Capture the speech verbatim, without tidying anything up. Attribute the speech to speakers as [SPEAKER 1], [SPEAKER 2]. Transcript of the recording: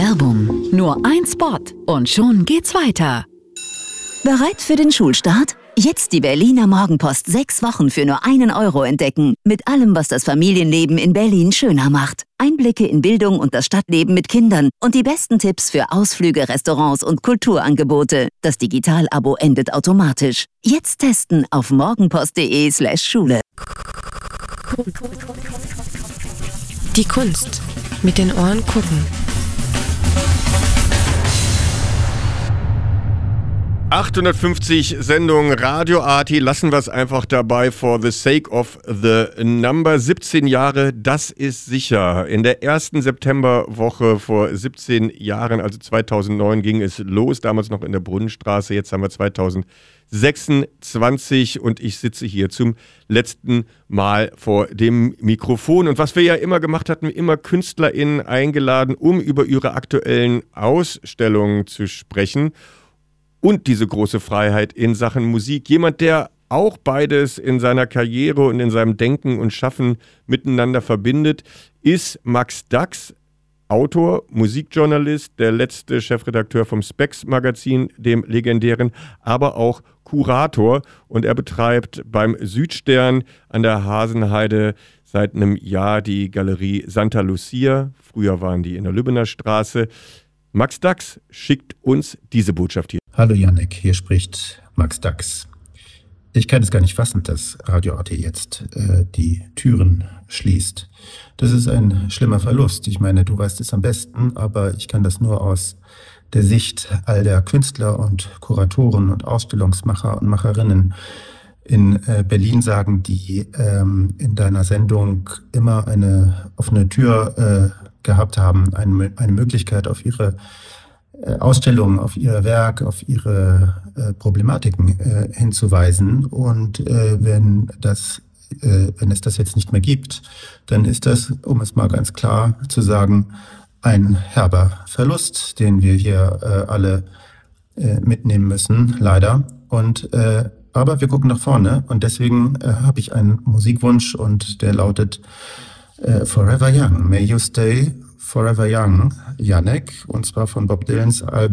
[SPEAKER 1] Werbung. Nur ein Spot und schon geht's weiter.
[SPEAKER 2] Bereit für den Schulstart? Jetzt die Berliner Morgenpost sechs Wochen für nur einen Euro entdecken. Mit allem, was das Familienleben in Berlin schöner macht. Einblicke in Bildung und das Stadtleben mit Kindern und die besten Tipps für Ausflüge, Restaurants und Kulturangebote. Das Digital-Abo endet automatisch. Jetzt testen auf morgenpost.de slash Schule.
[SPEAKER 3] Die Kunst. Mit den Ohren gucken.
[SPEAKER 4] achthundertfünfzig Sendungen Radio Arty, lassen wir es einfach dabei for the sake of the number. siebzehn Jahre, das ist sicher. In der ersten Septemberwoche vor siebzehn Jahren, also zweitausendneun, ging es los, damals noch in der Brunnenstraße, jetzt haben wir zweitausendsechsundzwanzig und ich sitze hier zum letzten Mal vor dem Mikrofon. Und was wir ja immer gemacht hatten, immer KünstlerInnen eingeladen, um über ihre aktuellen Ausstellungen zu sprechen. Und diese große Freiheit in Sachen Musik. Jemand, der auch beides in seiner Karriere und in seinem Denken und Schaffen miteinander verbindet, ist Max Dacks, Autor, Musikjournalist, der letzte Chefredakteur vom Spex-Magazin, dem legendären, aber auch Kurator. Und er betreibt beim Südstern an der Hasenheide seit einem Jahr die Galerie Santa Lucia. Früher waren die in der Lübbener Straße. Max Dacks schickt uns diese Botschaft hier.
[SPEAKER 5] Hallo Jannik, hier spricht Max Dacks. Ich kann es gar nicht fassen, dass Radio Arty jetzt äh, die Türen schließt. Das ist ein schlimmer Verlust. Ich meine, du weißt es am besten, aber ich kann das nur aus der Sicht all der Künstler und Kuratoren und Ausstellungsmacher und Macherinnen in äh, Berlin sagen, die ähm, in deiner Sendung immer eine offene Tür äh, gehabt haben, eine, eine Möglichkeit auf ihre äh, Ausstellungen, auf ihr Werk, auf ihre äh, Problematiken äh, hinzuweisen. Und äh, wenn das, äh, wenn es das jetzt nicht mehr gibt, dann ist das, um es mal ganz klar zu sagen, ein herber Verlust, den wir hier äh, alle äh, mitnehmen müssen, leider. Und äh, aber wir gucken nach vorne und deswegen äh, habe ich einen Musikwunsch und der lautet Uh, Forever Young. May you stay forever young, Jannik, und zwar von Bob Dylans Album